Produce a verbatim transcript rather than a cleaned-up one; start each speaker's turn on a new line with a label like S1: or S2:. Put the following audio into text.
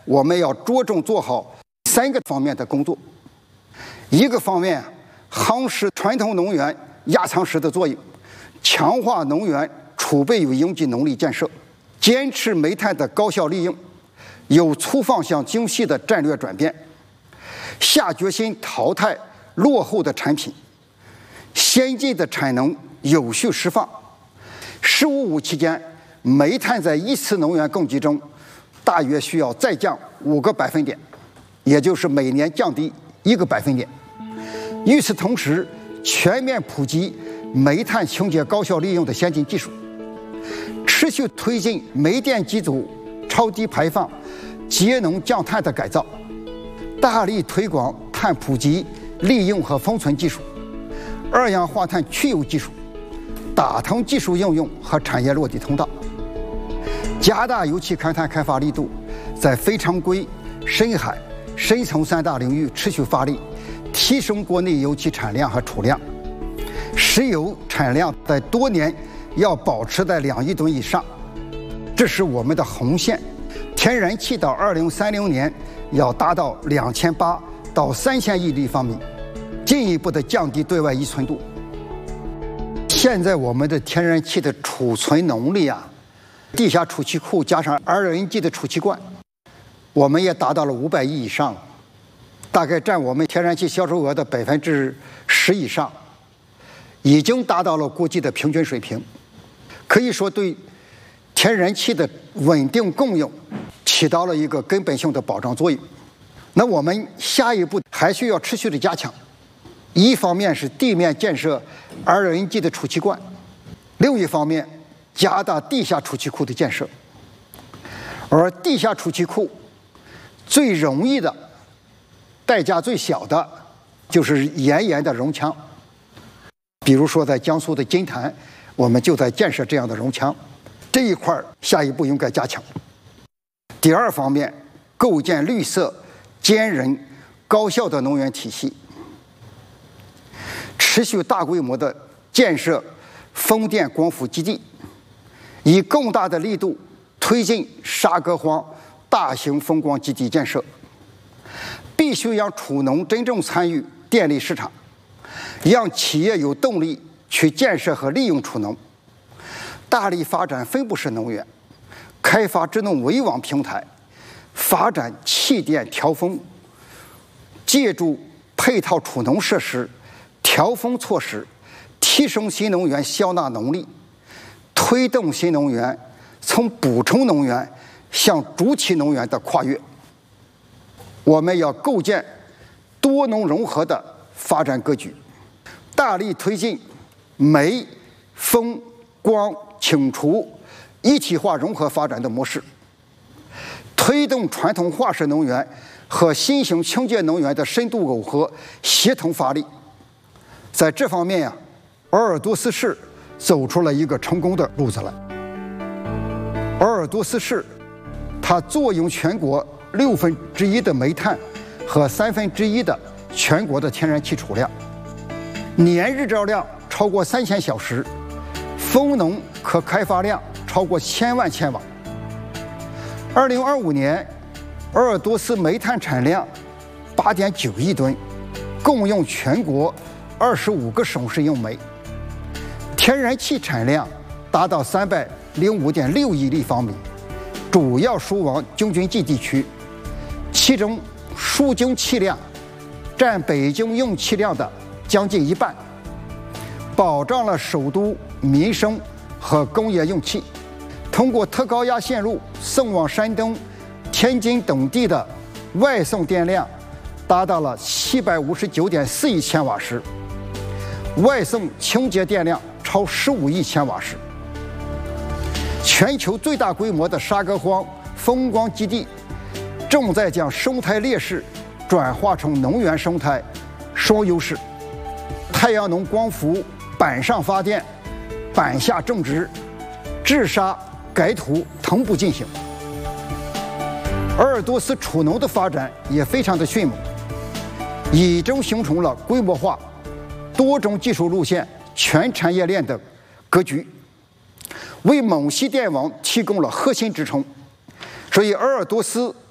S1: 我们要着重做好三个方面的工作。一个方面，夯实传统能源压舱石的作用，强化能源储备与应急能力建设，坚持煤炭的高效利用，有粗放向精细的战略转变，下决心淘汰落后的产品，先进的产能有序释放。十五五期间，煤炭在一次能源供给中大约需要再降五个百分点，也就是每年降低一个百分点。与此同时，全面普及煤炭清洁高效利用的先进技术，持续推进煤电机组超低排放、节能降碳的改造，大力推广碳普及、利用和封存技术、二氧化碳去油技术、打通技术应用和产业落地通道，加大油气勘探开发力度，在非常规、深海、深层三大领域持续发力，提升国内油气产量和储量。石油产量在多年要保持在两亿吨以上，这是我们的红线。天然气到二零三零年要达到两千八到三千亿立方米，进一步的降低对外依存度。现在我们的天然气的储存能力啊，地下储气库加上 L N G 的储气罐，我们也达到了五百亿以上了，大概占我们天然气销售额的百分之十以上，已经达到了国际的平均水平，可以说对天然气的稳定供应起到了一个根本性的保障作用。那我们下一步还需要持续的加强，一方面是地面建设 L N G 的储气罐，另一方面加大地下储气库的建设。而地下储气库最容易的、代价最小的，就是岩盐的熔墙。比如说，在江苏的金坛，我们就在建设这样的熔墙，这一块下一步应该加强。第二方面，构建绿色、坚韧、高效的能源体系，持续大规模的建设风电光伏基地，以更大的力度推进沙戈荒大型风光基地建设，必须让储能真正参与电力市场，让企业有动力去建设和利用储能，大力发展分布式能源，开发智能围网平台，发展气电调峰，借助配套储能设施、调峰措施，提升新能源消纳能力，推动新能源从补充能源向主体能源的跨越。我们要构建多能融合的发展格局，大力推进煤、风、光、氢储一体化融合发展的模式，推动传统化石能源和新型清洁能源的深度耦合、协同发力。在这方面呀、啊，鄂尔多斯市走出了一个成功的路子来。鄂尔多斯市，它坐拥全国六分之一的煤炭和三分之一的全国的天然气储量，年日照量超过三千小时，风能可开发量超过千万千瓦。二零二五年，鄂尔多斯煤炭产量八点九亿吨，供应全国二十五个省市用煤。天然气产量达到三百零五点六亿立方米，主要输往京津冀地区，其中输京气量占北京用气量的将近一半，保障了首都民生和工业用气。通过特高压线路送往山东、天津等地的外送电量达到了七百五十九点四亿千瓦时，外送清洁电量超十五亿千瓦时。全球最大规模的沙戈荒风光基地正在将生态劣势转化成能源生态双优势，太阳能光伏板上发电、板下种植、治沙改土同步进行。鄂尔多斯储能的发展也非常的迅猛，已经形成了规模化、多种技术路线、全产业链的格局，为蒙西电网提供了核心支撑。所以鄂尔多斯